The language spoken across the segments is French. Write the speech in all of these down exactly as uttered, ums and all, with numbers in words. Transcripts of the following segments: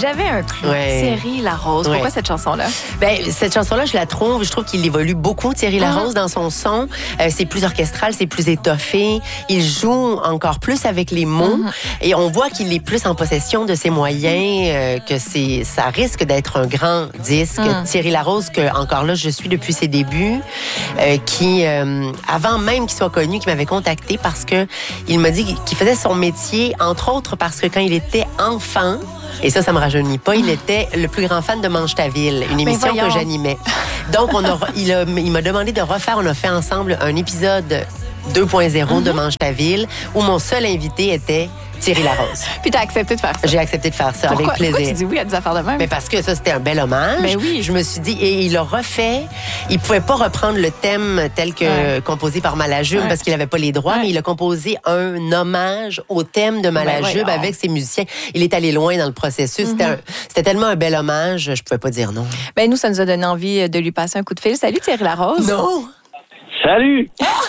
j'avais un clou, Ouais. Thierry Larose. Pourquoi Ouais. cette chanson-là? Ben, cette chanson-là, je la trouve, je trouve qu'il évolue beaucoup, Thierry Larose, Mm-hmm. dans son son. Euh, c'est plus orchestral, c'est plus étoffé. Il joue encore plus avec les mots. Mm-hmm. Et on voit qu'il est plus en possession de ses moyens, euh, que c'est, ça risque d'être un grand disque. Mm. Thierry Larose, que encore là, je suis depuis ses débuts, euh, qui, euh, avant même qu'il soit connu, qui m'avait contacté parce que il m'a dit qu'il faisait son métier, entre autres parce que quand il était enfant, et ça, ça me rajeunit pas, il était le plus grand fan de Mange ta ville, une émission voyons. que j'animais. Donc, on a, il, a, il m'a demandé de refaire, on a fait ensemble un épisode deux point zéro Mm-hmm. de Mange ta ville, où mon seul invité était Thierry Larose. Puis t'as accepté de faire ça. J'ai accepté de faire ça Pourquoi, avec plaisir. pourquoi tu dis oui à des affaires de même? Mais parce que ça, c'était un bel hommage. Ben oui. Je me suis dit, et il l'a refait. Il pouvait pas reprendre le thème tel que Ouais. composé par Malajube Ouais. parce qu'il avait pas les droits, Ouais. mais il a composé un hommage au thème de Malajube voyons. avec ses musiciens. Il est allé loin dans le processus. C'était, un- c'était tellement un bel hommage, je pouvais pas dire non. Ben nous, ça nous a donné envie de lui passer un coup de fil. Salut Thierry Larose. Non! Salut!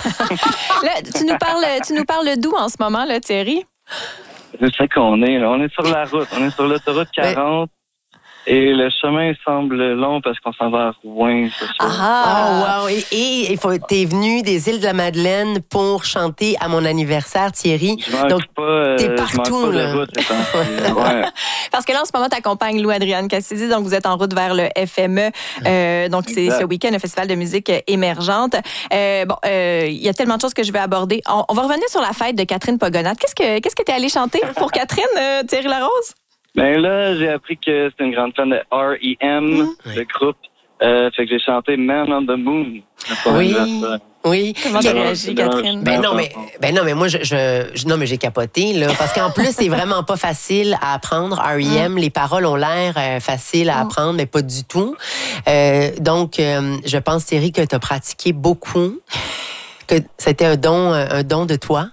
Là, tu nous parles, tu nous parles d'où en ce moment, là, Thierry? Je sais qu'on est, là. On est sur la route. On est sur l'autoroute quarante. Et le chemin semble long parce qu'on s'en va à Rouen ce soir. Ah, wow! Et, et il faut, t'es venu des îles de la Madeleine pour chanter à mon anniversaire, Thierry. Je manque Donc, pas, euh, t'es je manque partout, pas de là. route. ces temps-ci. Ouais. Parce que là, en ce moment, tu accompagnes Lou-Adriane Cassidy, donc vous êtes en route vers le F M E. Euh, donc, c'est Exact. ce week-end, le Festival de musique émergente. Euh, bon, euh, il y a tellement de choses que je vais aborder. On, on va revenir sur la fête de Catherine Pogonat. Qu'est-ce que qu'est-ce que tu es allé chanter pour Catherine, euh, Thierry Larose? Ben là, j'ai appris que c'était une grande fan de R E M, le groupe. Euh, fait que j'ai chanté Man on the Moon. Oui. Oui. Comment Quel- t'as réagi, Catherine? Ben non, mais, ben non, mais moi, je, je, je- non, mais j'ai capoté, là. Parce qu'en plus, c'est vraiment pas facile à apprendre. R E M, les paroles ont l'air euh, faciles à apprendre, mais pas du tout. Euh, donc, euh, je pense, Thierry, que tu as pratiqué beaucoup, que c'était un don, un don de toi.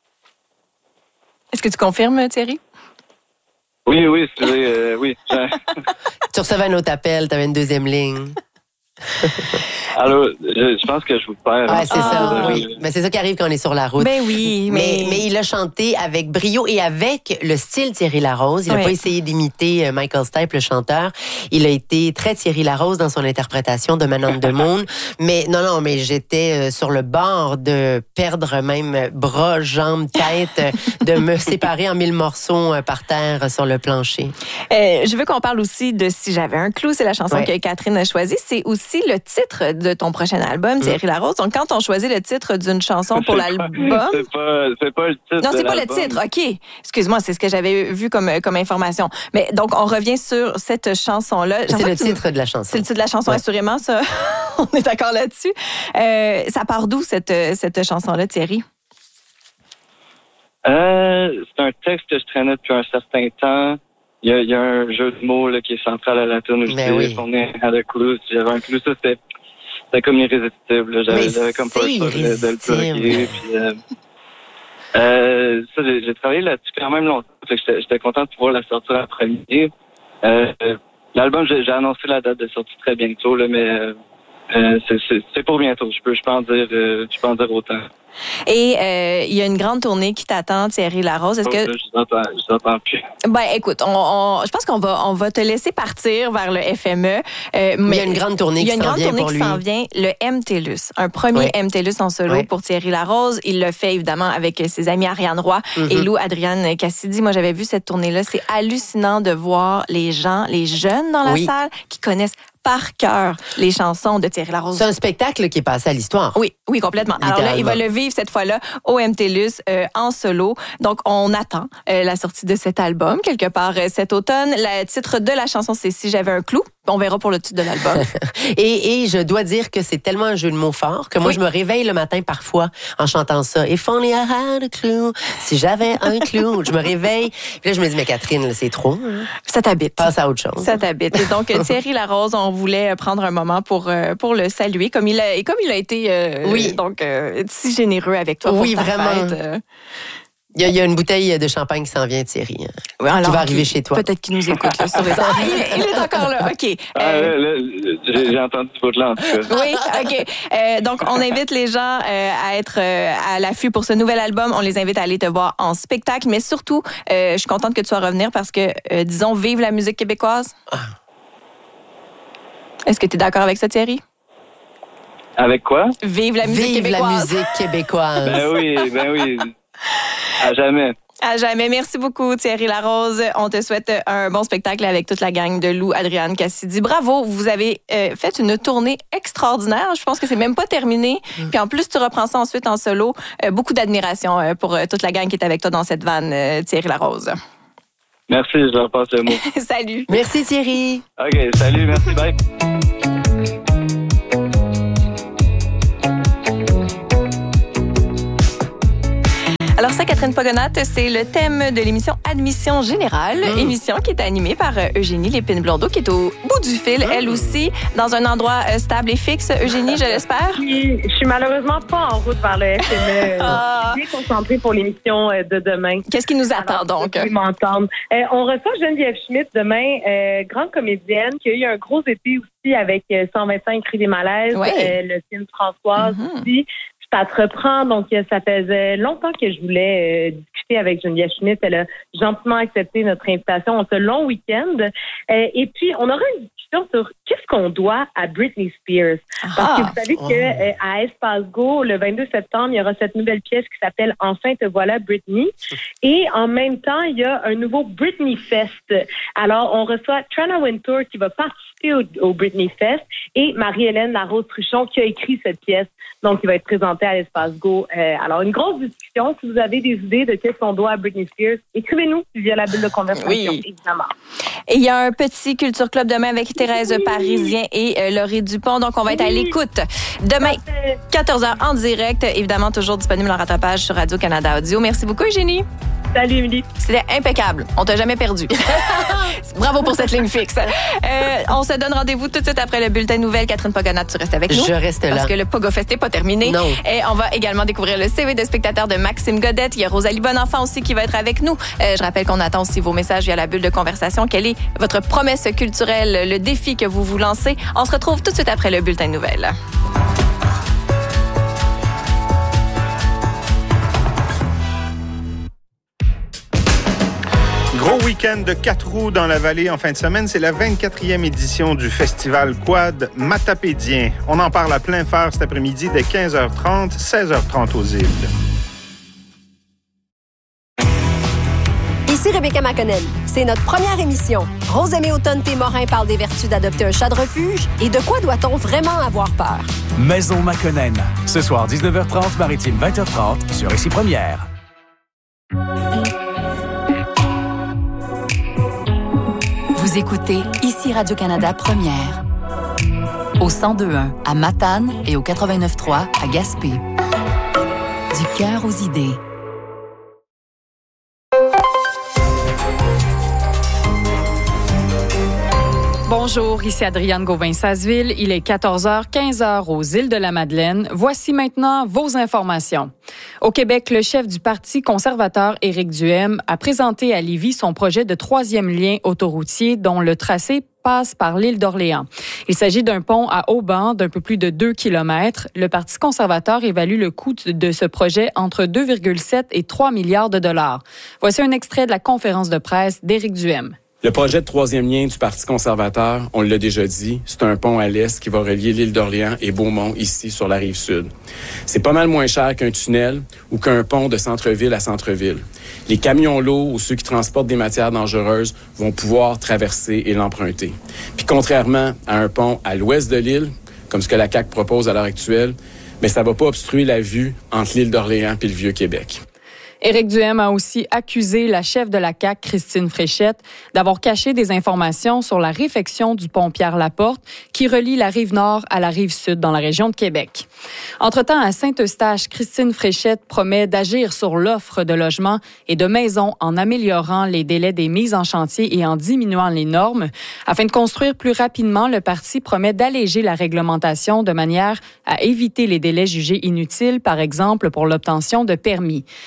Est-ce que tu confirmes, Thierry? Oui, oui, c'est euh, oui. Tu recevais un autre appel, tu avais une deuxième ligne. Alors, je, je pense que je vous perds. Ouais, c'est ça, Euh, oui. Mais c'est ça qui arrive quand on est sur la route. Ben oui, mais... Mais, mais il a chanté avec brio et avec le style Thierry Larose. Il n'a Oui. pas essayé d'imiter euh, Michael Stipe, le chanteur. Il a été très Thierry Larose dans son interprétation de Man on the Moon. Mais non, non, mais j'étais euh, sur le bord de perdre même bras, jambes, tête, euh, de me séparer en mille morceaux euh, par terre euh, sur le plancher. Euh, je veux qu'on parle aussi de Si j'avais un clou. C'est la chanson Ouais. que Catherine a choisie. C'est aussi le titre de ton prochain album, Thierry Larose. Donc, quand on choisit le titre d'une chanson pour c'est l'album... pas- C'est pas, c'est pas le titre. Non, de c'est pas le l'album. titre. OK. Excuse-moi, c'est ce que j'avais vu comme, comme information. Mais donc, on revient sur cette chanson-là. C'est J'aimerais le que tu- titre de la chanson. C'est le titre de la chanson, Ouais. assurément, ça. On est d'accord là-dessus. Euh, ça part d'où, cette, cette chanson-là, Thierry? Euh, c'est un texte que je traînais depuis un certain temps. Il y a, il y a un jeu de mots là, qui est central à la tune aussi. Ben oui. On est à le clou. Si j'avais un clou, ça, c'était, c'était comme irrésistible. là. J'avais, Mais j'avais comme pas c'est le choix de, de le irrésistible. plugger. Puis, euh, euh, ça, j'ai, j'ai travaillé là-dessus quand même longtemps. Fait que j'étais, j'étais content de pouvoir la sortir en premier. Euh, euh, l'album, j'ai, j'ai annoncé la date de sortie très bientôt, là, mais euh, euh, c'est, c'est, c'est pour bientôt. Je peux, je peux en dire, euh, je peux en dire autant. Et euh, il y a une grande tournée qui t'attend, Thierry Larose. Est-ce Donc, que... là, je vous entends, je vous entends plus. Ben, écoute, on, on- je pense qu'on va, on va te laisser partir vers le F M E. Euh, Mais mais il y a une grande tournée il y a qui une s'en grande vient tournée pour qui lui. s'en vient, le M T L U S. Un premier Oui. M T L U S en solo Oui. pour Thierry Larose. Il le fait évidemment avec ses amis Ariane Roy et Lou Adriane Cassidy. Moi, j'avais vu cette tournée-là. C'est hallucinant de voir les gens, les jeunes dans la Oui. salle qui connaissent par cœur les chansons de Thierry Larose. C'est un spectacle qui est passé à l'histoire. Oui, oui, complètement. Alors là, il va le vivre cette fois-là au M T L U S euh, en solo. Donc, on attend euh, la sortie de cet album quelque part euh, cet automne. Le titre de la chanson, c'est Si j'avais un clou. On verra pour le titre de l'album. Et, et je dois dire que c'est tellement un jeu de mots fort que moi, Oui. je me réveille le matin parfois en chantant ça. If only I had a clue, si j'avais un clou. Je me réveille. Puis là, je me dis, mais Catherine, là, c'est trop. Hein? Ça t'habite. Passe à autre chose. Ça t'habite. Et donc, euh, Thierry Larose, on voulait prendre un moment pour, euh, pour le saluer, comme il a, et comme il a été euh, Oui. donc, euh, si généreux avec toi Oui, pour ta vraiment. fête. euh. Il y, a, il y a une bouteille de champagne qui s'en vient, Thierry, oui, alors, qui va arriver chez toi. Peut-être qu'il nous écoute là, sur les ah, il, il est encore là, OK. Euh... Ah, là, là, j'ai, j'ai entendu ce bout-là, en tout cas. Oui, OK. Euh, donc, on invite les gens euh, à être euh, à l'affût pour ce nouvel album. On les invite à aller te voir en spectacle, mais surtout, euh, je suis contente que tu sois revenir parce que, euh, disons, vive la musique québécoise. Ah. Est-ce que tu es d'accord avec ça, Thierry? Avec quoi? Vive la musique vive québécoise. Vive la musique québécoise. Ben oui, ben oui. À jamais. À jamais. Merci beaucoup, Thierry Larose. On te souhaite un bon spectacle avec toute la gang de Lou, Adriane Cassidy. Bravo, vous avez euh, fait une tournée extraordinaire. Je pense que c'est même pas terminé. Mm. Puis en plus, tu reprends ça ensuite en solo. Euh, beaucoup d'admiration euh, pour euh, toute la gang qui est avec toi dans cette vanne, euh, Thierry Larose. Merci, je leur passe le mot. Salut. Merci, Thierry. OK, salut, merci, bye. Alors ça, Catherine Pogonat, c'est le thème de l'émission Admission Générale, mmh. émission qui est animée par Eugénie Lépine-Blondeau, qui est au bout du fil, mmh. elle aussi, dans un endroit stable et fixe. Eugénie, je l'espère? Je suis malheureusement pas en route vers le F M E. Ah. Je suis bien concentrée pour l'émission de demain. Qu'est-ce qui nous attend Alors, donc? Vous m'entendre. Euh, on reçoit Geneviève Schmidt demain, euh, grande comédienne, qui a eu un gros été aussi avec cent vingt-cinq Cris des malaises, oui. euh, le film Françoise mmh. aussi. Ça te reprend, donc ça faisait longtemps que je voulais euh, discuter avec Geneviève Schmidt. Elle a gentiment accepté notre invitation en ce long week-end. Euh, et puis, on aura une discussion sur qu'est-ce qu'on doit à Britney Spears. Parce ah, que vous savez oh. qu'à euh, Espace Go, le vingt-deux septembre, il y aura cette nouvelle pièce qui s'appelle « Enfin te voilà, Britney ». Et en même temps, il y a un nouveau Britney Fest. Alors, on reçoit Trana Wintour qui va participer au, au Britney Fest et Marie-Hélène Larose-Truchon qui a écrit cette pièce. Donc, il va être présenté à l'Espace Go. Euh, alors, une grosse discussion. Si vous avez des idées de qu'est-ce qu'on doit à Britney Spears, écrivez-nous via la bulle de conversation, oui. évidemment. Et il y a un petit Culture Club demain avec Thérèse oui. Parisien et euh, Laurie Dupont. Donc, on va être oui. à l'écoute. Demain, quatorze heures en direct. Évidemment, toujours disponible en rattrapage sur Radio-Canada Audio. Merci beaucoup, Eugénie. Salut, Émilie. C'était impeccable. On t'a jamais perdu. Bravo pour cette ligne fixe. Euh, on se donne rendez-vous tout de suite après le bulletin de nouvelles. Catherine Pogonat, tu restes avec nous. Je reste là. Parce que le PogoFest n'est pas terminé. Non. Et on va également découvrir le C V de spectateur de Maxime Godette. Il y a Rosalie Bonenfant aussi qui va être avec nous. Euh, je rappelle qu'on attend aussi vos messages via la bulle de conversation. Quelle est votre promesse culturelle, le défi que vous vous lancez? On se retrouve tout de suite après le bulletin de nouvelles. Gros week-end de quatre roues dans la vallée en fin de semaine. C'est la vingt-quatrième édition du festival Quad Matapédien. On en parle à plein phare cet après-midi dès quinze heures trente, seize heures trente aux îles. Ici Rebecca McConnell. C'est notre première émission. Rose-Aimée Automne-Morin parle des vertus d'adopter un chat de refuge et de quoi doit-on vraiment avoir peur. Maison McConnell. Ce soir, dix-neuf heures trente, Maritime, vingt heures trente, sur Ici Première. Vous écoutez Ici Radio-Canada Première. Au cent deux point un à Matane et au quatre-vingt-neuf point trois à Gaspé. Du cœur aux idées. Bonjour, ici Adrienne Gauvin-Sasseville. Il est quatorze heures quinze aux îles de la Madeleine. Voici maintenant vos informations. Au Québec, le chef du Parti conservateur, Éric Duhaime, a présenté à Lévis son projet de troisième lien autoroutier dont le tracé passe par l'île d'Orléans. Il s'agit d'un pont à Auban d'un peu plus de deux kilomètres. Le Parti conservateur évalue le coût de ce projet entre deux virgule sept et trois milliards de dollars. Voici un extrait de la conférence de presse d'Éric Duhaime. Le projet de troisième lien du Parti conservateur, on l'a déjà dit, c'est un pont à l'est qui va relier l'île d'Orléans et Beaumont, ici, sur la rive sud. C'est pas mal moins cher qu'un tunnel ou qu'un pont de centre-ville à centre-ville. Les camions lourds ou ceux qui transportent des matières dangereuses vont pouvoir traverser et l'emprunter. Puis contrairement à un pont à l'ouest de l'île, comme ce que la C A Q propose à l'heure actuelle, mais ça va pas obstruer la vue entre l'île d'Orléans et le Vieux-Québec. Éric Duhaime a aussi accusé la chef de la C A Q, Christine Fréchette, d'avoir caché des informations sur la réfection du pont Pierre-Laporte qui relie la rive nord à la rive sud dans la région de Québec. Entre-temps, à Saint-Eustache, Christine Fréchette promet d'agir sur l'offre de logements et de maisons en améliorant les délais des mises en chantier et en diminuant les normes. Afin de construire plus rapidement, le parti promet d'alléger la réglementation de manière à éviter les délais jugés inutiles, par exemple pour l'obtention de permis. Voici la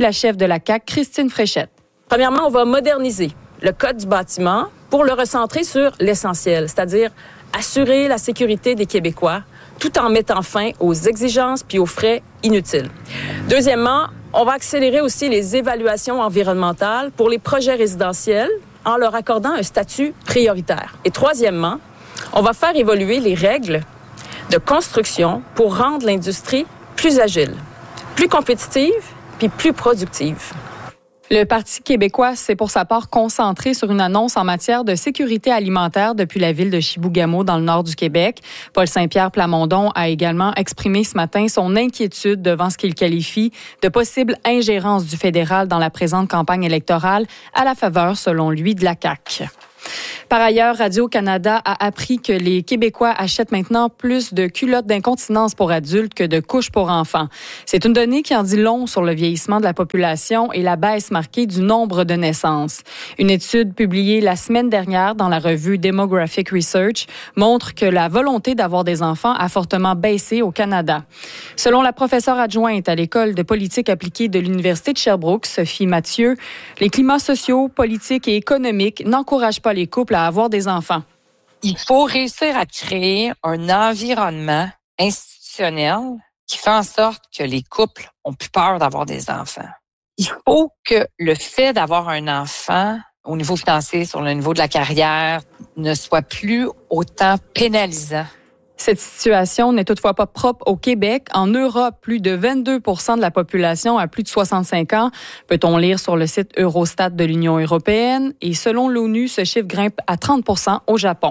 la chef de la C A Q, Christine Fréchette. Premièrement, on va moderniser le code du bâtiment pour le recentrer sur l'essentiel, c'est-à-dire assurer la sécurité des Québécois tout en mettant fin aux exigences puis aux frais inutiles. Deuxièmement, on va accélérer aussi les évaluations environnementales pour les projets résidentiels en leur accordant un statut prioritaire. Et troisièmement, on va faire évoluer les règles de construction pour rendre l'industrie plus agile, plus compétitive puis plus productive. Le Parti québécois s'est pour sa part concentré sur une annonce en matière de sécurité alimentaire depuis la ville de Chibougamau dans le nord du Québec. Paul Saint-Pierre Plamondon a également exprimé ce matin son inquiétude devant ce qu'il qualifie de possible ingérence du fédéral dans la présente campagne électorale à la faveur, selon lui, de la C A Q. Par ailleurs, Radio-Canada a appris que les Québécois achètent maintenant plus de culottes d'incontinence pour adultes que de couches pour enfants. C'est une donnée qui en dit long sur le vieillissement de la population et la baisse marquée du nombre de naissances. Une étude publiée la semaine dernière dans la revue Demographic Research montre que la volonté d'avoir des enfants a fortement baissé au Canada. Selon la professeure adjointe à l'École de politique appliquée de l'Université de Sherbrooke, Sophie Mathieu, les climats sociaux, politiques et économiques n'encouragent pas les couples à avoir des enfants. Il faut réussir à créer un environnement institutionnel qui fait en sorte que les couples ont plus peur d'avoir des enfants. Il faut que le fait d'avoir un enfant au niveau financier, sur le niveau de la carrière, ne soit plus autant pénalisant. Cette situation n'est toutefois pas propre au Québec. En Europe, plus de vingt-deux pour cent de la population a plus de soixante-cinq ans, peut-on lire sur le site Eurostat de l'Union européenne. Et selon l'ONU, ce chiffre grimpe à trente pour cent au Japon.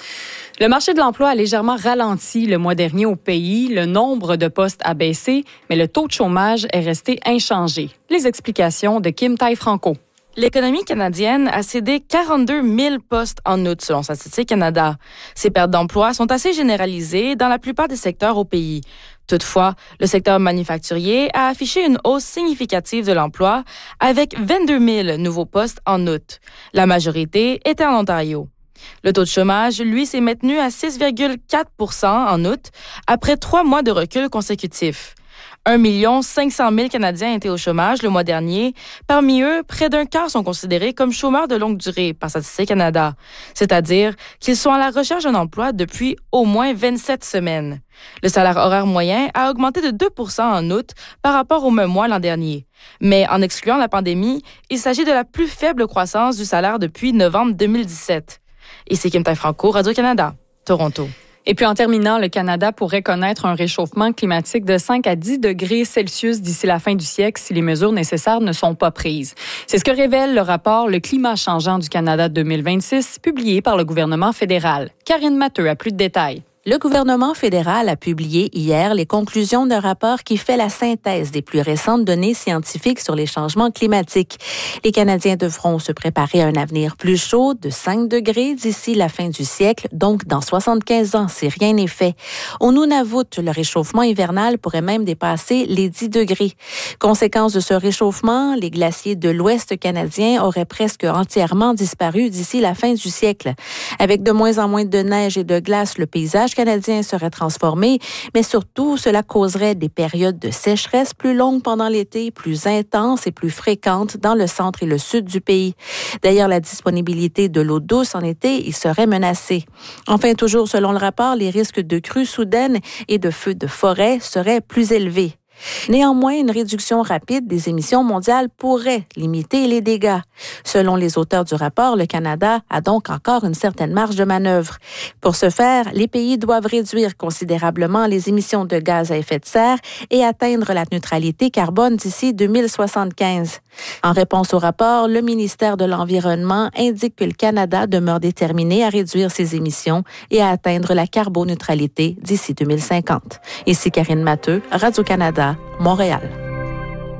Le marché de l'emploi a légèrement ralenti le mois dernier au pays. Le nombre de postes a baissé, mais le taux de chômage est resté inchangé. Les explications de Kim Tai-Franco. L'économie canadienne a cédé quarante-deux mille postes en août, selon Statistique Canada. Ces pertes d'emploi sont assez généralisées dans la plupart des secteurs au pays. Toutefois, le secteur manufacturier a affiché une hausse significative de l'emploi avec vingt-deux mille nouveaux postes en août. La majorité était en Ontario. Le taux de chômage, lui, s'est maintenu à six virgule quatre pour cent en août, après trois mois de recul consécutif. un million cinq cent mille Canadiens étaient au chômage le mois dernier. Parmi eux, près d'un quart sont considérés comme chômeurs de longue durée par Statistique Canada, c'est-à-dire qu'ils sont à la recherche d'un emploi depuis au moins vingt-sept semaines. Le salaire horaire moyen a augmenté de deux pour cent en août par rapport au même mois l'an dernier. Mais en excluant la pandémie, il s'agit de la plus faible croissance du salaire depuis novembre deux mille dix-sept. Ici Kim Tai-Franco, Radio-Canada, Toronto. Et puis en terminant, le Canada pourrait connaître un réchauffement climatique de cinq à dix degrés Celsius d'ici la fin du siècle si les mesures nécessaires ne sont pas prises. C'est ce que révèle le rapport Le climat changeant du Canada deux mille vingt-six, publié par le gouvernement fédéral. Karine Matteux a plus de détails. Le gouvernement fédéral a publié hier les conclusions d'un rapport qui fait la synthèse des plus récentes données scientifiques sur les changements climatiques. Les Canadiens devront se préparer à un avenir plus chaud de cinq degrés d'ici la fin du siècle, donc dans soixante-quinze ans, si rien n'est fait. Au Nunavut, le réchauffement hivernal pourrait même dépasser les dix degrés. Conséquence de ce réchauffement, les glaciers de l'Ouest canadien auraient presque entièrement disparu d'ici la fin du siècle. Avec de moins en moins de neige et de glace, le paysage canadien serait transformé, mais surtout, cela causerait des périodes de sécheresse plus longues pendant l'été, plus intenses et plus fréquentes dans le centre et le sud du pays. D'ailleurs, la disponibilité de l'eau douce en été y serait menacée. Enfin, toujours selon le rapport, les risques de crues soudaines et de feux de forêt seraient plus élevés. Néanmoins, une réduction rapide des émissions mondiales pourrait limiter les dégâts. Selon les auteurs du rapport, le Canada a donc encore une certaine marge de manœuvre. Pour ce faire, les pays doivent réduire considérablement les émissions de gaz à effet de serre et atteindre la neutralité carbone d'ici deux mille soixante-quinze. En réponse au rapport, le ministère de l'Environnement indique que le Canada demeure déterminé à réduire ses émissions et à atteindre la carboneutralité d'ici deux mille cinquante. Ici Karine Matteux, Radio-Canada, Montréal.